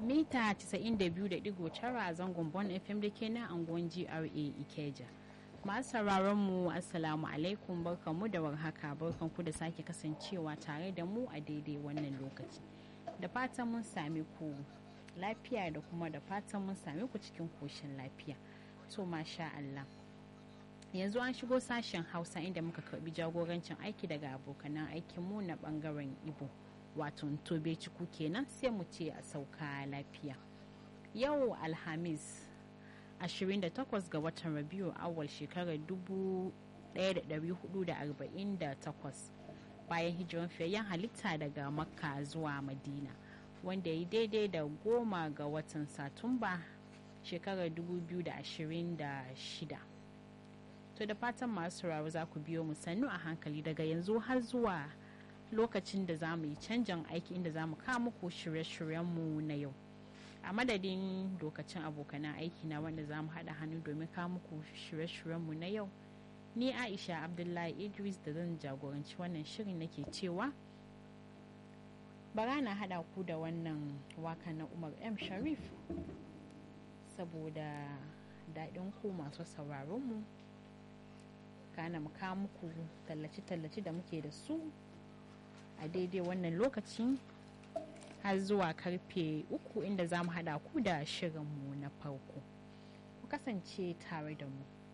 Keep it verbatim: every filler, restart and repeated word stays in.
mita casa'in da biyu da digo tara a zangon Bon F M da ke nan anguwan G R A Ikeja. Masu sauraron mu assalamu alaikum, barkanmu da warhaka, barkanku da sake kasancewa tare da mu a daidai wannan lokaci. Da fatan mun sami ku lafiya da kuma da fatan mun sami ku cikin koshin lafiya. To masha Allah. Yanzu an shigo sashen Hausa inda muka karbi jagorancin aiki daga abokanan aikinmu na bangaren Igbo. Wato Tobe Ciku kenan, sai mu ce a sauka lafiya. Yau Alhamis ashirin da takwas ga watan Rabiu awal shekarar dubu ɗaya da ɗari hudu da arba'in da takwas bayan hijiran fiyayyen halitta daga Makka zuwa Madina, wanda ya yi daidai da goma ga watan Satumba shekarar dubu biyu da ashirin da shida. To da fatan masu sauraro za ku biyo mu sannu a hankali daga yanzu har zuwa lokacin da za mu yi canjin aiki inda za mu kawo muku shirye-shiryenmu na yau. A madadin lokacin abokanan aiki na wanda za mu haɗa hannu domin kawo muku shirye-shiryenmu na yau, ni Aisha Abdullahi Idris da zan jagoranci wannan shirin nake cewa bara na haɗa ku da wannan waka na Umar M. Sharif saboda daɗin ku masu sauraronmu. Kana mu kawo muku tallace-tallace da muke da su a daidai wannan lokacin har zuwa karfe uku inda za mu haɗa ku da shirinmu na farko. Ku kasance tare da mu.